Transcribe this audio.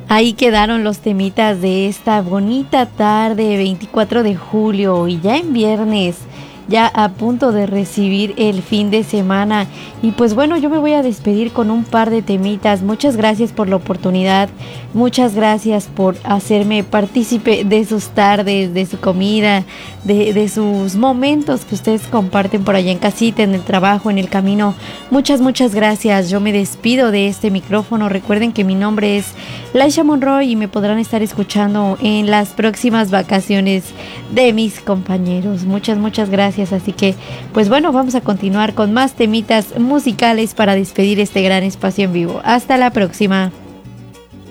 Ahí quedaron los temitas de esta bonita tarde, 24 de julio y ya en viernes, ya a punto de recibir el fin de semana. Y pues bueno, yo me voy a despedir con un par de temitas. Muchas gracias por la oportunidad, muchas gracias por hacerme partícipe de sus tardes, de su comida, de sus momentos que ustedes comparten por allá en casita, en el trabajo, en el camino. Muchas gracias. Yo me despido de este micrófono. Recuerden que mi nombre es Laisha Monroy y me podrán estar escuchando en las próximas vacaciones de mis compañeros. Muchas gracias. Así que, pues bueno, vamos a continuar con más temitas musicales para despedir este gran espacio en vivo. Hasta la próxima.